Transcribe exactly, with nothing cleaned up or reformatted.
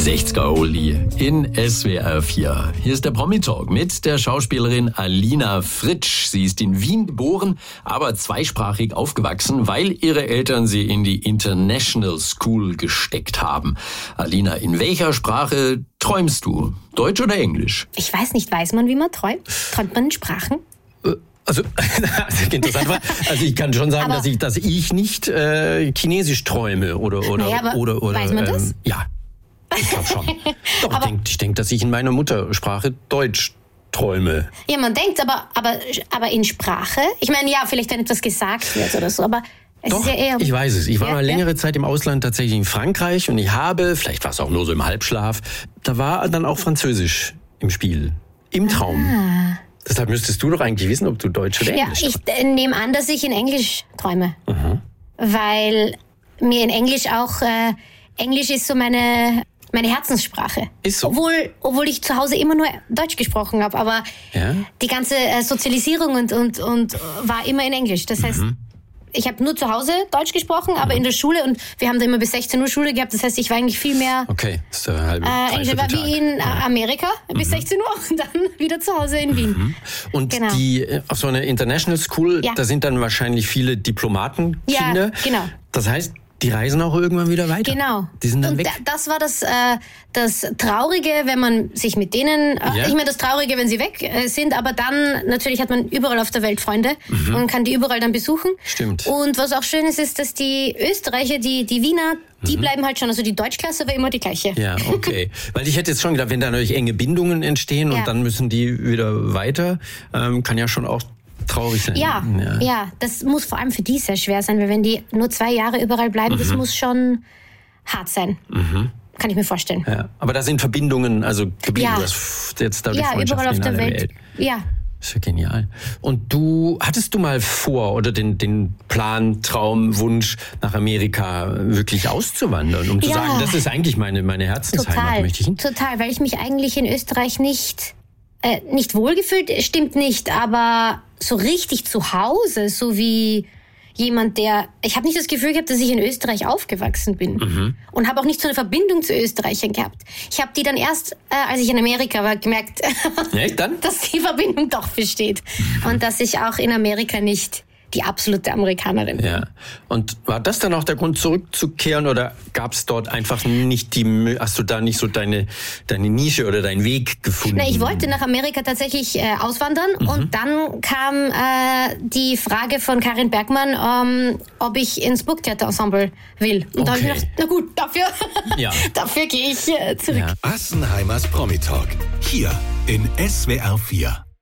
sechziger-Oldie in S W R vier. Hier ist der Promi-Talk mit der Schauspielerin Alina Fritsch. Sie ist in Wien geboren, aber zweisprachig aufgewachsen, weil ihre Eltern sie in die International School gesteckt haben. Alina, in welcher Sprache träumst du? Deutsch oder Englisch? Ich weiß nicht, weiß man, wie man träumt? Träumt man in Sprachen? Also, interessant war, also ich kann schon sagen, aber dass ich, dass ich nicht äh, Chinesisch träume oder oder naja, aber oder oder. Weiß man das? Ähm, ja, ich glaube schon. Doch, ich denke, ich denk, dass ich in meiner Muttersprache Deutsch träume. Ja, man denkt, aber aber aber in Sprache. Ich meine, ja, vielleicht wenn etwas gesagt wird oder so, aber es Doch, ist ja eher. Ich weiß es. Ich war ja, mal längere ja. Zeit im Ausland, tatsächlich in Frankreich, und ich habe, vielleicht war es auch nur so im Halbschlaf, da war dann auch Französisch im Spiel, im Traum. Ah. Deshalb müsstest du doch eigentlich wissen, ob du Deutsch oder Englisch Ja, ich äh, nehme an, dass ich in Englisch träume. Mhm. Weil mir in Englisch auch, äh, Englisch ist so meine, meine Herzenssprache. Ist so. Obwohl, obwohl ich zu Hause immer nur Deutsch gesprochen habe, aber Ja? die ganze äh, Sozialisierung und, und, und war immer in Englisch. Das heißt, Mhm. ich habe nur zu Hause Deutsch gesprochen, aber in der Schule, und wir haben da immer bis sechzehn Uhr Schule gehabt, das heißt, ich war eigentlich viel mehr Okay, das ist der halbe äh, Englisch, war Dreivierteltag. wie in äh, Ja. Amerika bis sechzehn Uhr und dann wieder zu Hause in Wien. Mhm. Und Genau. die äh, auf so einer International School, Ja. da sind dann wahrscheinlich viele Diplomatenkinder. Ja, genau. Das heißt, die reisen auch irgendwann wieder weiter. Genau. Die sind dann und weg. da- das war das, äh, das Traurige, wenn man sich mit denen, äh, Ja. ich meine das Traurige, wenn sie weg äh, sind, aber dann natürlich hat man überall auf der Welt Freunde und kann die überall dann besuchen. Stimmt. Und was auch schön ist, ist, dass die Österreicher, die, die Wiener, die bleiben halt schon, also die Deutschklasse war immer die gleiche. Ja, okay. Weil ich hätte jetzt schon gedacht, wenn da natürlich enge Bindungen entstehen und Ja. dann müssen die wieder weiter, ähm, kann ja schon auch traurig sein. Ja, ja, ja, das muss vor allem für die sehr schwer sein, weil wenn die nur zwei Jahre überall bleiben, das muss schon hart sein. Kann ich mir vorstellen. Ja. Aber da sind Verbindungen also geblieben. Ja. Du hast jetzt dadurch Ja, Freundschaften überall auf in der aller Welt. Welt. Ja. Das ist ja genial. Und du, hattest du mal vor oder den, den Plan, Traum, Wunsch, nach Amerika wirklich auszuwandern, um zu Ja. sagen, das ist eigentlich meine, meine Herzensheimat, Total, möchte ich hin? total, weil ich mich eigentlich in Österreich nicht, äh, nicht wohlgefühlt, stimmt nicht, aber so richtig zu Hause, so wie jemand, der, ich habe nicht das Gefühl gehabt, dass ich in Österreich aufgewachsen bin Mhm. und habe auch nicht so eine Verbindung zu Österreichern gehabt. Ich habe die dann erst, äh, als ich in Amerika war, gemerkt, Ja, dann? dass die Verbindung doch besteht und dass ich auch in Amerika nicht die absolute Amerikanerin bin. Ja. Und war das dann auch der Grund, zurückzukehren, oder gab es dort einfach nicht die, Mö- hast du da nicht so deine, deine Nische oder deinen Weg gefunden? Na, ich wollte nach Amerika tatsächlich äh, auswandern Mhm. und dann kam äh, die Frage von Karin Bergmann, ähm, ob ich ins Burgtheaterensemble will. Und da habe ich Okay. gedacht, na gut, dafür, Ja. dafür gehe ich äh, zurück. Ja. Assenheimers Promi-Talk. Hier in S W R vier.